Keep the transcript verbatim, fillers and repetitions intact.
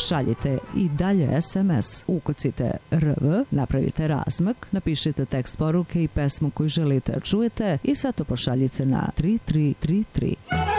Šaljite i dalje es em es, ukucite R V, napravite razmak, napišite tekst poruke i pesmu koju želite da čujete i sve to pošaljite na tri tri tri tri.